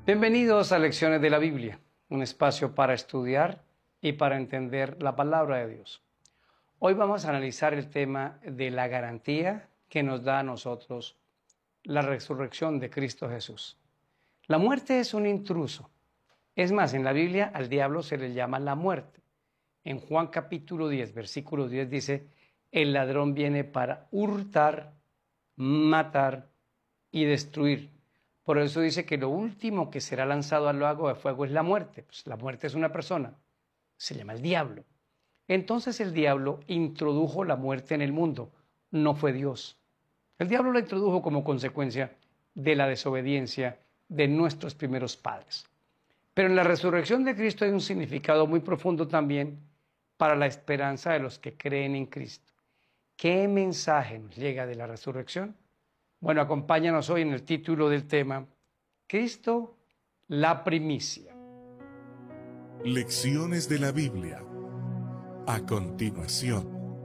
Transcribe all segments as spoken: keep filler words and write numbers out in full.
Bienvenidos a Lecciones de la Biblia, un espacio para estudiar y para entender la palabra de Dios. Hoy vamos a analizar el tema de la garantía que nos da a nosotros la resurrección de Cristo Jesús. La muerte es un intruso. Es más, en la Biblia al diablo se le llama la muerte. En Juan capítulo diez, versículo diez dice, el ladrón viene para hurtar, matar y destruir. Por eso dice que lo último que será lanzado al lago de fuego es la muerte. Pues la muerte es una persona, se llama el diablo. Entonces el diablo introdujo la muerte en el mundo, no fue Dios. El diablo la introdujo como consecuencia de la desobediencia de nuestros primeros padres. Pero en la resurrección de Cristo hay un significado muy profundo también para la esperanza de los que creen en Cristo. ¿Qué mensaje nos llega de la resurrección? Bueno, acompáñanos hoy en el título del tema, Cristo, la primicia. Lecciones de la Biblia. A continuación.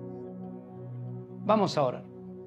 Vamos a orar.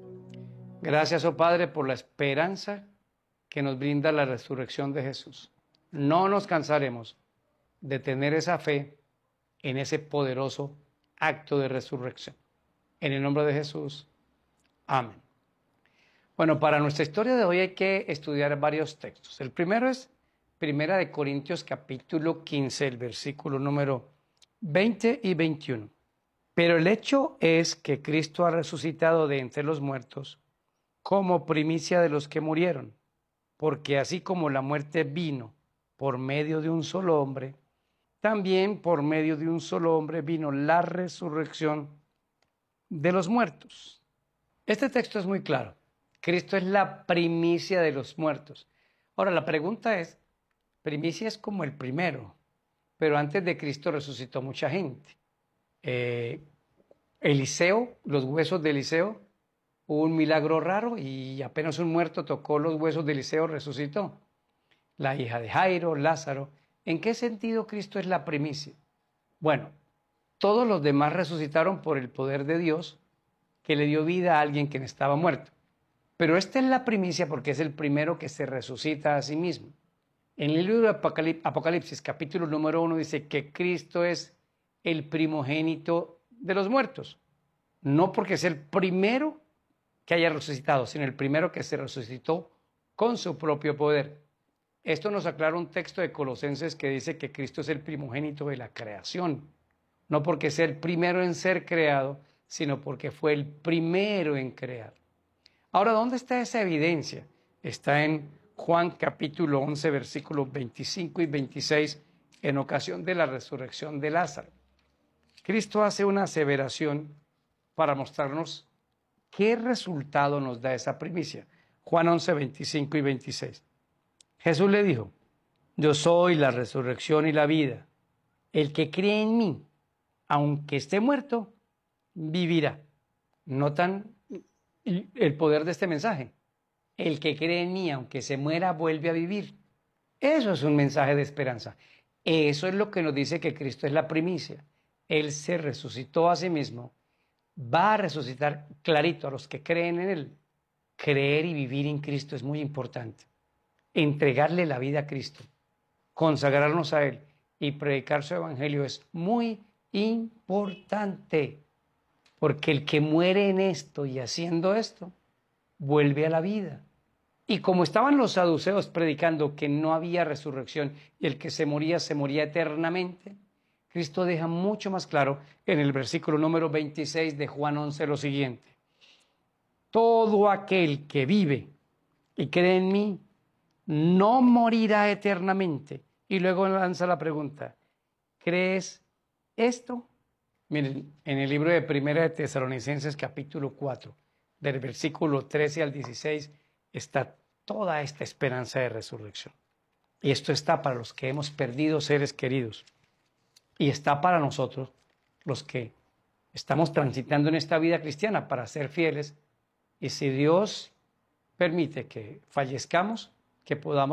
Gracias, oh Padre, por la esperanza que nos brinda la resurrección de Jesús. No nos cansaremos de tener esa fe en ese poderoso acto de resurrección. En el nombre de Jesús. Amén. Bueno, para nuestra historia de hoy hay que estudiar varios textos. El primero es Primera de Corintios capítulo quince, el versículo número veinte y veintiuno. Pero el hecho es que Cristo ha resucitado de entre los muertos como primicia de los que murieron, porque así como la muerte vino por medio de un solo hombre, también por medio de un solo hombre vino la resurrección de los muertos. Este texto es muy claro. Cristo es la primicia de los muertos. Ahora, la pregunta es, primicia es como el primero, pero antes de Cristo resucitó mucha gente. Eh, Eliseo, los huesos de Eliseo, hubo un milagro raro y apenas un muerto tocó los huesos de Eliseo, resucitó. La hija de Jairo, Lázaro. ¿En qué sentido Cristo es la primicia? Bueno, todos los demás resucitaron por el poder de Dios que le dio vida a alguien que estaba muerto. Pero esta es la primicia porque es el primero que se resucita a sí mismo. En el libro de Apocalipsis, capítulo número uno, dice que Cristo es el primogénito de los muertos. No porque es el primero que haya resucitado, sino el primero que se resucitó con su propio poder. Esto nos aclara un texto de Colosenses que dice que Cristo es el primogénito de la creación. No porque sea el primero en ser creado, sino porque fue el primero en crear. Ahora, ¿dónde está esa evidencia? Está en Juan capítulo once, versículos veinticinco y veintiséis, en ocasión de la resurrección de Lázaro. Cristo hace una aseveración para mostrarnos qué resultado nos da esa primicia. Juan once, veinticinco y veintiséis. Jesús le dijo, yo soy la resurrección y la vida. El que cree en mí, aunque esté muerto, vivirá. ¿Notan el poder de este mensaje? El que cree en mí, aunque se muera, vuelve a vivir. Eso es un mensaje de esperanza. Eso es lo que nos dice que Cristo es la primicia. Él se resucitó a sí mismo. Va a resucitar clarito a los que creen en Él. Creer y vivir en Cristo es muy importante. Entregarle la vida a Cristo, consagrarnos a Él y predicar su evangelio es muy importante. Porque el que muere en esto y haciendo esto, vuelve a la vida. Y como estaban los saduceos predicando que no había resurrección y el que se moría, se moría eternamente, Cristo deja mucho más claro en el versículo número veintiséis de Juan once lo siguiente. Todo aquel que vive y cree en mí, no morirá eternamente. Y luego lanza la pregunta, ¿crees esto? Miren, en el libro de Primera de Tesalonicenses capítulo cuatro, del versículo trece al dieciséis, está toda esta esperanza de resurrección. Y esto está para los que hemos perdido seres queridos. Y está para nosotros, los que estamos transitando en esta vida cristiana para ser fieles. Y si Dios permite que fallezcamos, que podamos